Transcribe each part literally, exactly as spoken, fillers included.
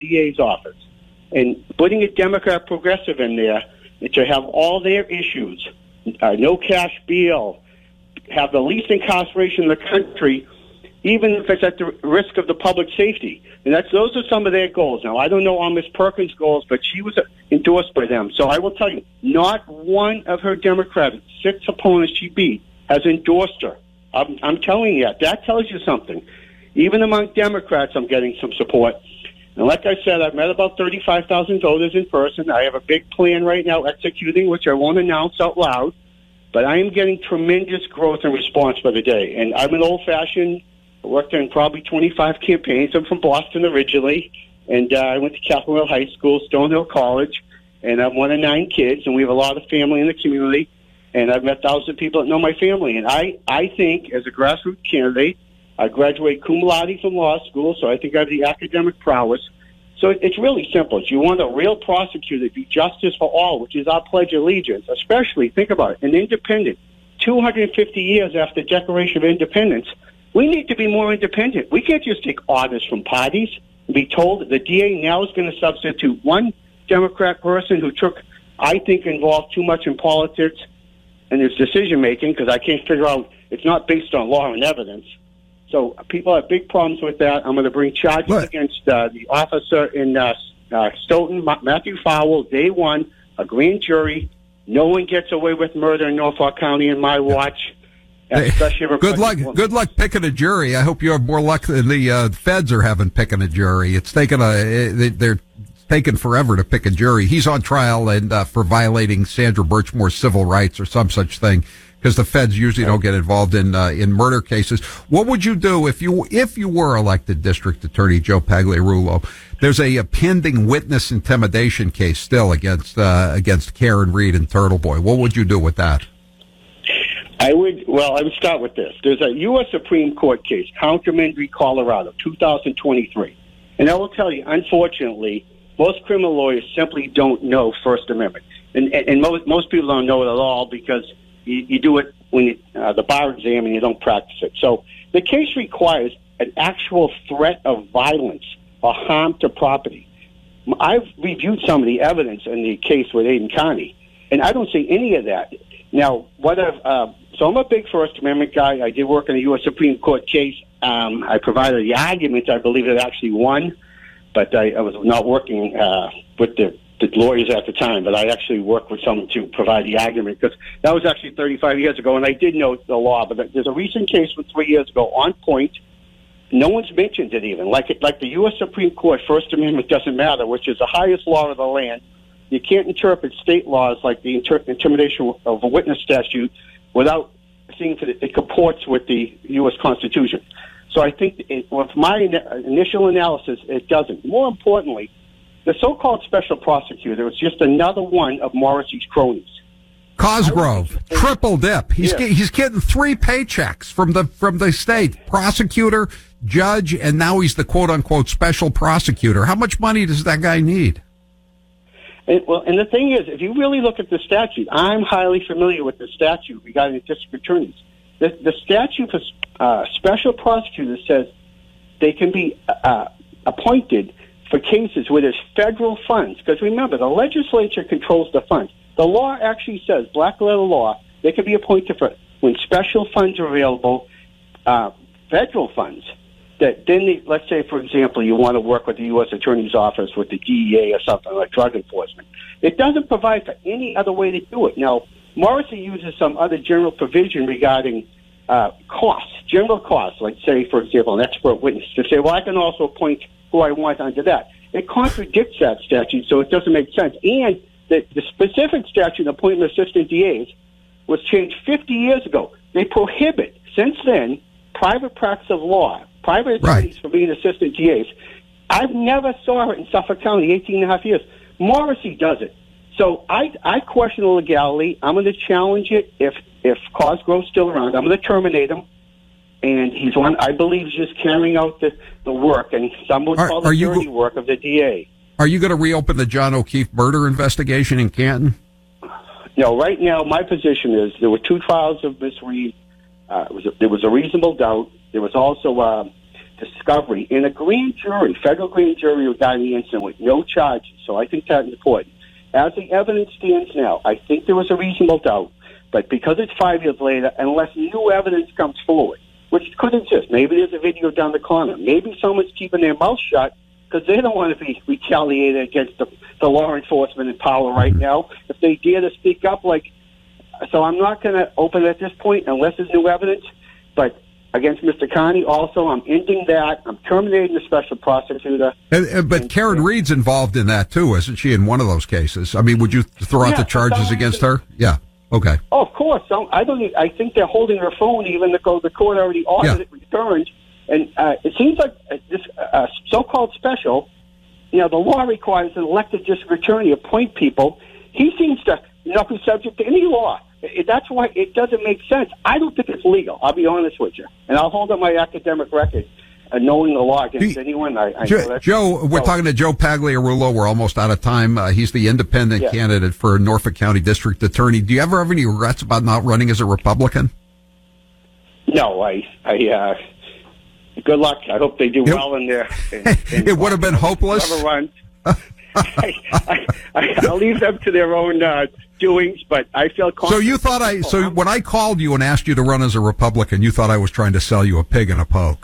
D A's office and putting a Democrat progressive in there to have all their issues, uh, no cash bail, have the least incarceration in the country, even if it's at the risk of the public safety. And that's those are some of their goals. Now, I don't know all Miz Perkins' goals, but she was endorsed by them. So I will tell you, not one of her Democratic six opponents she beat has endorsed her. I'm, I'm telling you that. That tells you something. Even among Democrats, I'm getting some support. And like I said, I've met about thirty-five thousand voters in person. I have a big plan right now executing, which I won't announce out loud. But I am getting tremendous growth and response by the day. And I'm an old-fashioned, I worked in probably twenty-five campaigns. I'm from Boston originally. And uh, I went to Capitol Hill High School, Stonehill College. And I'm one of nine kids. And we have a lot of family in the community. And I've met thousands of people that know my family. And I, I think, as a grassroots candidate, I graduated cum laude from law school, so I think I have the academic prowess. So it's really simple. If you want a real prosecutor to do justice for all, which is our Pledge of Allegiance, especially, think about it, an independent, two hundred fifty years after the Declaration of Independence, we need to be more independent. We can't just take orders from parties and be told that the D A now is going to substitute one Democrat person who took, I think, involved too much in politics and his decision-making, because I can't figure out, it's not based on law and evidence. So people have big problems with that. I'm going to bring charges what? against uh, the officer in uh, uh, Stoughton, Matthew Fowle, day one, a grand jury. No one gets away with murder in Norfolk County in my watch. Hey, good luck. Woman. Good luck picking a jury. I hope you have more luck than the uh, feds are having picking a jury. It's taken a they're taking forever to pick a jury. He's on trial and uh, for violating Sandra Birchmore's civil rights or some such thing, because the feds usually don't get involved in uh, in murder cases. What would you do if you if you were elected District Attorney Joe Pagliarulo? There's a, a pending witness intimidation case still against uh, against Karen Reed and Turtle Boy. What would you do with that? I would, well, I would start with this. There's a U S Supreme Court case, Counterman v. Colorado, two thousand twenty-three. And I will tell you, unfortunately, most criminal lawyers simply don't know First Amendment. And, and, and most, most people don't know it at all because you, you do it when you, uh, the bar exam and you don't practice it. So the case requires an actual threat of violence or harm to property. I've reviewed some of the evidence in the case with Aiden County, and I don't see any of that. Now, what I've, uh, so I'm a big First Amendment guy. I did work in a U S Supreme Court case. Um, I provided the arguments. I believe it actually won, but I, I was not working uh, with the, the lawyers at the time, but I actually worked with someone to provide the argument, because that was actually thirty-five years ago, and I did know the law, but there's a recent case from three years ago on point. No one's mentioned it even. Like it, like the U S Supreme Court, First Amendment doesn't matter, which is the highest law of the land. You can't interpret state laws like the inter- intimidation of a witness statute without seeing that it comports with the U S Constitution. So I think, it, with my in- initial analysis, it doesn't. More importantly, the so-called special prosecutor is just another one of Morrissey's cronies. Cosgrove, triple dip. He's yeah. get, he's getting three paychecks from the from the state: prosecutor, judge, and now he's the quote-unquote special prosecutor. How much money does that guy need? And, well, and the thing is, if you really look at the statute, I'm highly familiar with the statute regarding district attorneys. The, the statute for uh, special prosecutors says they can be uh, appointed for cases where there's federal funds. Because remember, the legislature controls the funds. The law actually says, black letter law, they can be appointed for when special funds are available, uh, federal funds. That then, the, let's say, for example, you want to work with the U S Attorney's Office, with the D E A or something like drug enforcement. It doesn't provide for any other way to do it. Now, Morrissey uses some other general provision regarding uh, costs, general costs, like, say, for example, an expert witness, to say, well, I can also appoint who I want under that. It contradicts that statute, so it doesn't make sense. And the, the specific statute, appointment of assistant D As, was changed fifty years ago. They prohibit, since then, private practice of law, private attorneys right. for being assistant D As. I've never saw it in Suffolk County, eighteen and a half years. Morrissey does it. So I, I question the legality. I'm going to challenge it if, if Cosgrove's still around. I'm going to terminate him. And he's one, I believe, is just carrying out the, the work, and some would call the dirty go- work of the D A. Are you going to reopen the John O'Keefe murder investigation in Canton? No, right now my position is there were two trials of Miss Reed. Uh, it was a, there was a reasonable doubt. There was also uh, discovery in a grand jury, federal grand jury regarding the incident with no charges. So I think that's important. As the evidence stands now, I think there was a reasonable doubt, but because it's five years later, unless new evidence comes forward, which could exist, maybe there's a video down the corner, maybe someone's keeping their mouth shut because they don't want to be retaliated against the, the law enforcement in power right now. If they dare to speak up, like, so I'm not going to open it at this point unless there's new evidence, but against Mister Carney, also, I'm ending that. I'm terminating the special prosecutor. And, and, but and, Karen yeah. Reed's involved in that, too, isn't she, in one of those cases? I mean, would you throw out yeah, the charges against her? Yeah. Okay. Oh, of course. So I don't. I think they're holding her phone, even though the court already ordered yeah. it returned. And uh, it seems like this uh, so-called special, you know, the law requires an elected district attorney appoint people. He seems to not be subject to any law. That's why it doesn't make sense. I don't think it's legal. I'll be honest with you, and I'll hold up my academic record, uh, knowing the law against he, anyone. I, I Joe, Joe, we're so, talking to Joe Pagliarulo. We're almost out of time. Uh, he's the independent yeah. candidate for Norfolk County District Attorney. Do you ever have any regrets about not running as a Republican? No, I. I uh, good luck. I hope they do it, well in there. It would have been hopeless. Whoever runs. I, I, I, I'll leave them to their own uh, doings, but I feel confident. So you thought I, so when I called you and asked you to run as a Republican, you thought I was trying to sell you a pig in a poke?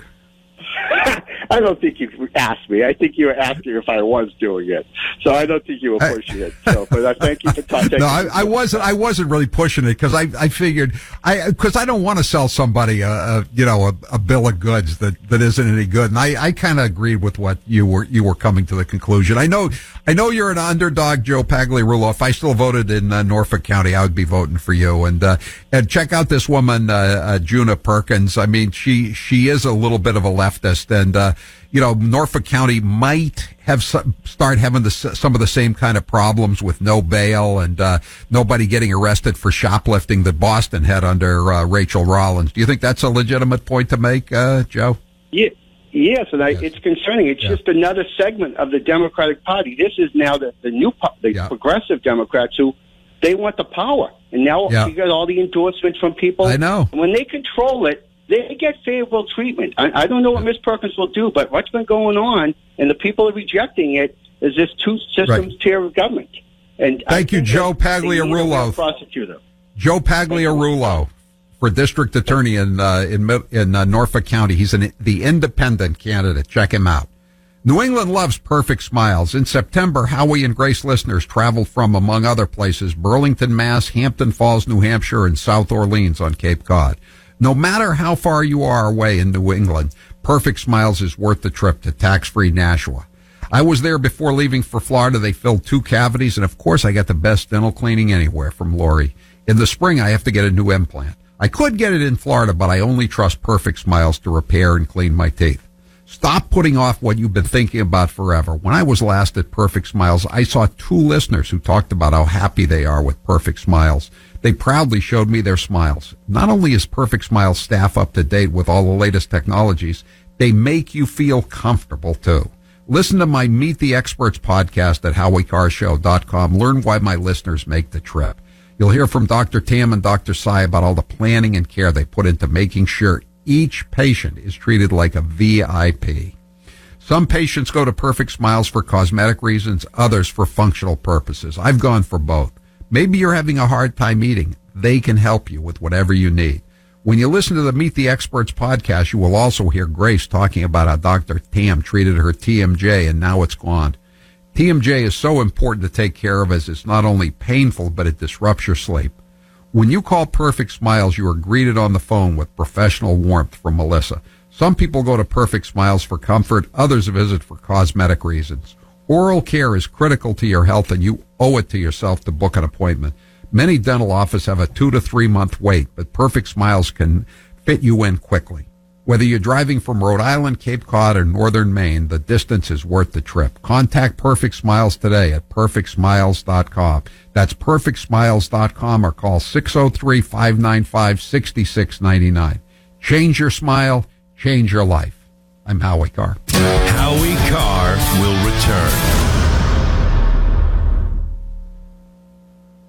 I don't think you asked me. I think you were asking if I was doing it. So I don't think you were pushing it. So, but I thank you for talking. No, I, I wasn't. I wasn't really pushing it because I, I figured I because I don't want to sell somebody a, a you know a, a bill of goods that, that isn't any good. And I, I kind of agreed with what you were you were coming to the conclusion. I know I know you're an underdog, Joe Pagliarulo. If I still voted in uh, Norfolk County, I would be voting for you. And uh, and check out this woman, uh, uh, Juna Perkins. I mean, she she is a little bit of a leftist, and uh, you know, Norfolk County might have some, start having the, some of the same kind of problems with no bail and uh, nobody getting arrested for shoplifting that Boston had under uh, Rachel Rollins. Do you think that's a legitimate point to make, uh, Joe? Yeah. Yes, and I, yes. it's concerning. It's yeah. just another segment of the Democratic Party. This is now the, the new the yeah. progressive Democrats who they want the power, and now yeah. you got all the endorsements from people. I know. And when they control it, they get favorable treatment. I, I don't know what Miz Perkins will do, but what's been going on, and the people are rejecting it, is this two systems right. tier of government. And thank you, Joe Pagliarulo. Prosecutor. Joe Pagliarulo for district attorney in uh, in in uh, Norfolk County. He's an, the independent candidate. Check him out. New England loves perfect smiles. In September, Howie and Grace listeners traveled from, among other places, Burlington, Mass, Hampton Falls, New Hampshire, and South Orleans on Cape Cod. No matter how far you are away in New England, Perfect Smiles is worth the trip to tax-free Nashua. I was there before leaving for Florida. They filled two cavities, and of course I got the best dental cleaning anywhere from Lori. In the spring, I have to get a new implant. I could get it in Florida, but I only trust Perfect Smiles to repair and clean my teeth. Stop putting off what you've been thinking about forever. When I was last at Perfect Smiles, I saw two listeners who talked about how happy they are with Perfect Smiles. They proudly showed me their smiles. Not only is Perfect Smiles staff up to date with all the latest technologies, they make you feel comfortable too. Listen to my Meet the Experts podcast at howie carr show dot com. Learn why my listeners make the trip. You'll hear from Doctor Tam and Doctor Sai about all the planning and care they put into making sure each patient is treated like a V I P. Some patients go to Perfect Smiles for cosmetic reasons, others for functional purposes. I've gone for both. Maybe you're having a hard time eating. They can help you with whatever you need. When you listen to the Meet the Experts podcast, you will also hear Grace talking about how Doctor Tam treated her T M J and now it's gone. T M J is so important to take care of as it's not only painful, but it disrupts your sleep. When you call Perfect Smiles, you are greeted on the phone with professional warmth from Melissa. Some people go to Perfect Smiles for comfort, others visit for cosmetic reasons. Oral care is critical to your health, and you owe it to yourself to book an appointment. Many dental offices have a two to three month wait, but Perfect Smiles can fit you in quickly. Whether you're driving from Rhode Island, Cape Cod, or northern Maine, the distance is worth the trip. Contact Perfect Smiles today at perfect smiles dot com. That's perfect smiles dot com or call six oh three, five nine five, six six nine nine. Change your smile, change your life. I'm Howie Carr. Howie Carr will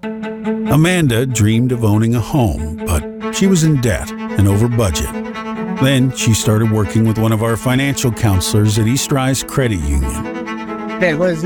return. Amanda dreamed of owning a home, but she was in debt and over budget. Then she started working with one of our financial counselors at East Rise Credit Union. Okay, what is